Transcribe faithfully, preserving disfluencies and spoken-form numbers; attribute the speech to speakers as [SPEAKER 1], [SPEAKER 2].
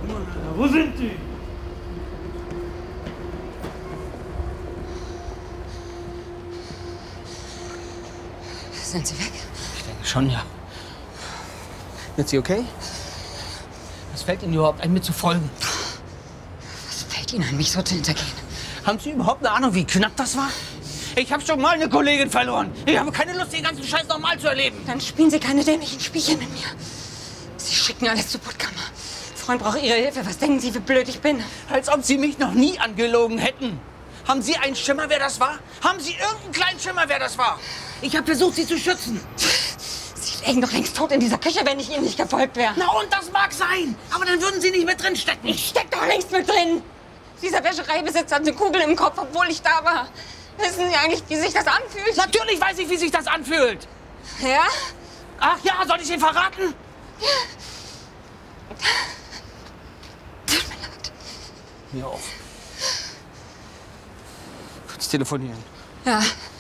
[SPEAKER 1] Mann, Alter, wo sind die?
[SPEAKER 2] Sind sie weg?
[SPEAKER 3] Ich denke schon, ja. Sind Sie okay? Was fällt Ihnen überhaupt ein, mir zu folgen?
[SPEAKER 2] Was fällt Ihnen ein, mich so zu hintergehen?
[SPEAKER 3] Haben Sie überhaupt eine Ahnung, wie knapp das war? Ich habe schon mal eine Kollegin verloren. Ich habe keine Lust, den ganzen Scheiß nochmal zu erleben.
[SPEAKER 2] Dann spielen Sie keine dämlichen Spielchen mit mir. Sie schicken alles zur Puttkammer. Freund braucht Ihre Hilfe. Was denken Sie, wie blöd ich bin?
[SPEAKER 3] Als ob Sie mich noch nie angelogen hätten. Haben Sie einen Schimmer, wer das war? Haben Sie irgendeinen kleinen Schimmer, wer das war? Ich habe versucht, Sie zu schützen.
[SPEAKER 2] Sie lägen doch längst tot in dieser Küche, wenn ich Ihnen nicht gefolgt wäre.
[SPEAKER 3] Na und das mag sein. Aber dann würden Sie nicht mit drin stecken.
[SPEAKER 2] Ich steck doch längst mit drin. Dieser Wäschereibesitzer hat eine Kugel im Kopf, obwohl ich da war. Wissen Sie eigentlich, wie sich das anfühlt?
[SPEAKER 3] Natürlich weiß ich, wie sich das anfühlt.
[SPEAKER 2] Ja?
[SPEAKER 3] Ach ja, soll ich Ihnen verraten?
[SPEAKER 2] Tut mir leid.
[SPEAKER 3] Mir auch. Kurz telefonieren.
[SPEAKER 2] Ja.